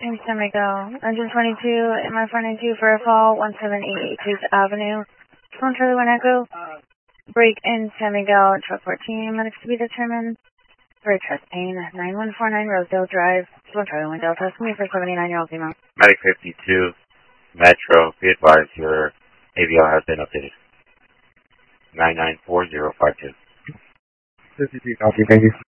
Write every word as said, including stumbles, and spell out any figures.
in San Miguel. Engine twenty-two, M I four nine two for a fall, one seven eight eight sixth Avenue. Phone Charlie one Echo. Break in San Miguel, truck fourteen, medics to be determined. For chest pain, nine one four nine Rosedale Drive. Phone Charlie one Delta, me for seventy-nine-year-old female. Medic fifty-two, Metro, be advised your A V R has been updated. nine nine four zero five two. fifty-two, copy, thank you.